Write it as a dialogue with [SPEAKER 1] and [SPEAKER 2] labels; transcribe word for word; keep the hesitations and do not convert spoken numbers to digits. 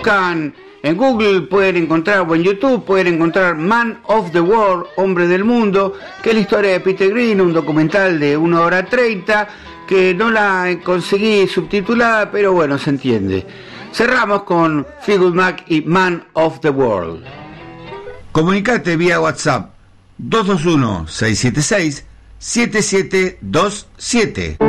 [SPEAKER 1] buscan en Google pueden encontrar, o en YouTube pueden encontrar Man of the World, Hombre del Mundo, que es la historia de Peter Green, un documental de una hora treinta, que no la conseguí subtitulada, pero bueno, se entiende. Cerramos con Fleetwood Mac y Man of the World.
[SPEAKER 2] Comunicate vía WhatsApp dos dos uno, seis siete seis, siete siete dos siete.